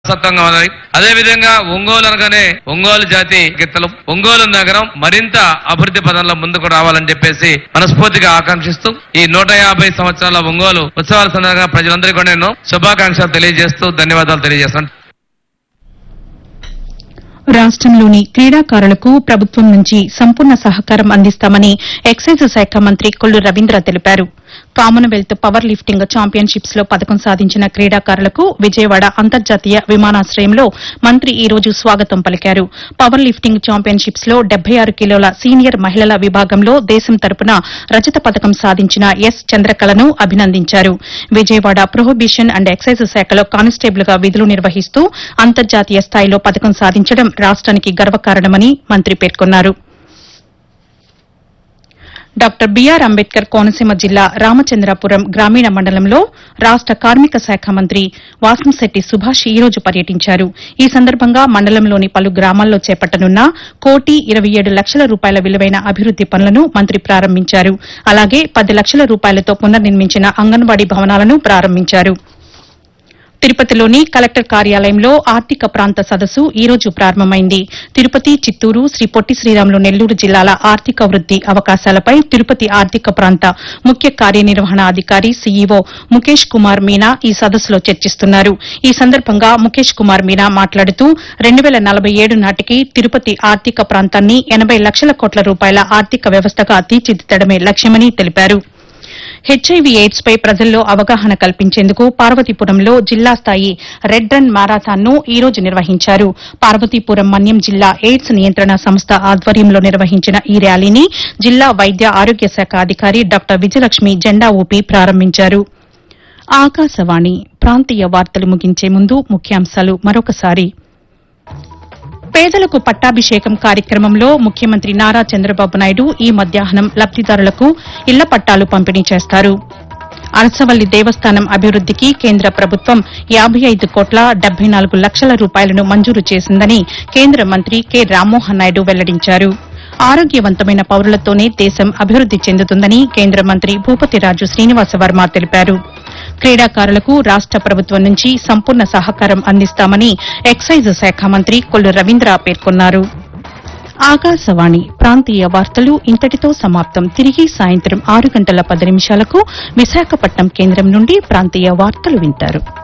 సత్వంగా ఉన్నాయి. అదేవిధంగా ఒంగోలు అనగానే ఒంగోలు జాతి గిత్తలు ఒంగోలు నగరం మరింత అభివృద్ధి పదంలో ముందుకు రావాలని చెప్పేసి మనస్ఫూర్తిగా ఆకాంక్షిస్తూ ఈ 150 సంవత్సరాల ఒంగోలు ఉత్సవాల సందర్భంగా ప్రజలందరికీ కూడా నేను శుభాకాంక్షలు తెలియజేస్తూ ధన్యవాదాలు తెలియజేస్తున్నాను. రాష్ట్రంలోని క్రీడాకారులకు ప్రభుత్వం నుంచి సంపూర్ణ సహకారం అందిస్తామని ఎక్సైజ్ శాఖ మంత్రి కొల్లు రవీంద్ర తెలిపారు. కామన్వెల్త్ పవర్ లిఫ్టింగ్ ఛాంపియన్షిప్స్ లో పతకం సాధించిన క్రీడాకారులకు విజయవాడ అంతర్జాతీయ విమానాశ్రయంలో మంత్రి ఈ రోజు స్వాగతం పలికారు. పవర్ లిఫ్టింగ్ ఛాంపియన్షిప్స్ లో 76 కిలోల సీనియర్ మహిళల విభాగంలో దేశం తరపున రజత పతకం సాధించిన ఎస్ చంద్రకళను అభినందించారు. విజయవాడ ప్రొహిబిషన్ అండ్ ఎక్సైజ్ శాఖలో కానిస్టేబుల్ గా విధులు నిర్వహిస్తూ అంతర్జాతీయ స్థాయిలో పతకం సాధించడం రాష్ట్రానికి గర్వకారణమని మంత్రి పేర్కొన్నారు. డాక్టర్ బీఆర్ అంబేద్కర్ కోనసీమ జిల్లా రామచంద్రాపురం గ్రామీణ మండలంలో రాష్ట కార్మిక శాఖ మంత్రి వాసంశెట్టి సుభాష్ ఈ రోజు పర్యటించారు. ఈ సందర్భంగా మండలంలోని పలు గ్రామాల్లో చేపట్టనున్న 1,27,00,000 రూపాయల విలువైన అభివృద్ది పనులను మంత్రి ప్రారంభించారు. అలాగే 10 లక్షల రూపాయలతో పునర్నిర్మించిన అంగన్వాడీ భవనాలను ప్రారంభించారు. తిరుపతిలోని కలెక్టర్ కార్యాలయంలో ఆర్థిక ప్రాంత సదస్సు ఈ రోజు ప్రారంభమైంది. తిరుపతి, చిత్తూరు, శ్రీ పొట్టి శ్రీరాములు నెల్లూరు జిల్లాల ఆర్థిక వృద్ది అవకాశాలపై తిరుపతి ఆర్థిక ప్రాంత ముఖ్య కార్యనిర్వహణాధికారి సీఈఓ ముఖేష్ కుమార్ మీనా ఈ సదస్సులో చర్చిస్తున్నారు. ఈ సందర్భంగా ముఖేష్ కుమార్ మీనా మాట్లాడుతూ 2047 నాటికి తిరుపతి ఆర్థిక ప్రాంతాన్ని 80 లక్షల కోట్ల రూపాయల ఆర్థిక వ్యవస్థగా తీర్చిదిద్దడమే లక్ష్యమని తెలిపారు. హెచ్ఐవీ ఎయిడ్స్ పై ప్రజల్లో అవగాహన కల్పించేందుకు పార్వతీపురంలో జిల్లా స్థాయి రెడ్ రన్ మారథాన్ ను ఈ రోజు నిర్వహించారు. పార్వతీపురం మన్యం జిల్లా ఎయిడ్స్ నియంత్రణ సంస్థ ఆధ్వర్యంలో నిర్వహించిన ఈ ర్యాలీని జిల్లా వైద్య ఆరోగ్య శాఖ అధికారి డాక్టర్ విజయలక్ష్మి జెండా ఊపి ప్రారంభించారు. ఆకాశవాణి ప్రాంతీయ వార్తలు ముగించే ముందు ముఖ్యాంశాలు మరొకసారి. పేదలకు పట్టాభిషేకం కార్యక్రమంలో ముఖ్యమంత్రి నారా చంద్రబాబు నాయుడు ఈ మధ్యాహ్నం లబ్దిదారులకు ఇళ్ల పట్టాలు పంపిణీ చేస్తారు. అరసవల్లి దేవస్థానం అభివృద్దికి కేంద్ర ప్రభుత్వం 55,74 లక్షల రూపాయలను మంజూరు చేసిందని కేంద్ర మంత్రి కె రామ్మోహన్ నాయుడు వెల్లడించారు. ఆరోగ్యవంతమైన పౌరులతోనే దేశం అభివృద్ది చెందుతుందని కేంద్ర మంత్రి భూపతిరాజు శ్రీనివాసవర్మ తెలిపారు. క్రీడాకారులకు రాష్ట ప్రభుత్వం నుంచి సంపూర్ణ సహకారం అందిస్తామని ఎక్సైజ్ శాఖ మంత్రి కొల్లు రవీంద్ర పేర్కొన్నారు. ఆకాశవాణి ప్రాంతీయ వార్తలు ఇంతటితో సమాప్తం. తిరిగి సాయంత్రం 6 గంటల 10 నిమిషాలకు విశాఖపట్నం కేంద్రం నుండి ప్రాంతీయ వార్తలు వింటారు.